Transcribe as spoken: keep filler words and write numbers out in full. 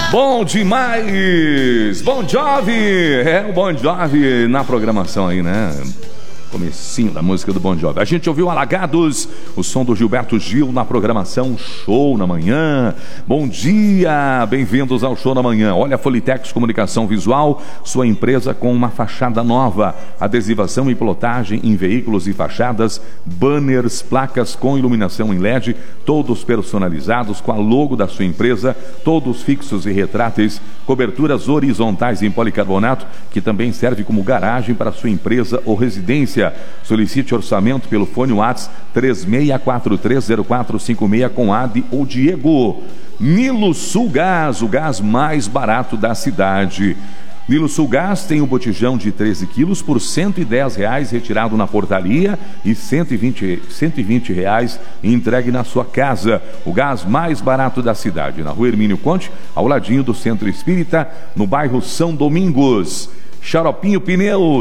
Bom demais! Bon Jovi! É o Bon Jovi na programação aí, né? Comecinho da música do Bon Jovi. A gente ouviu Alagados, o som do Gilberto Gil na programação Show na Manhã. Bom dia, bem-vindos ao Show na Manhã. Olha, a Folitex Comunicação Visual, sua empresa com uma fachada nova, adesivação e plotagem em veículos e fachadas, banners, placas com iluminação em L E D, todos personalizados com a logo da sua empresa, todos fixos e retráteis, coberturas horizontais em policarbonato, que também serve como garagem para sua empresa ou residência. Solicite orçamento pelo fone WhatsApp três seis quatro três zero quatro cinco seis com Adi ou Diego. Nilo Sul Gás, o gás mais barato da cidade. Nilo Sul Gás tem um botijão de treze quilos por cento e dez reais retirado na portaria e cento e vinte reais entregue na sua casa. O gás mais barato da cidade, na Rua Hermínio Conte, ao ladinho do Centro Espírita, no bairro São Domingos. Xaropinho Pneus.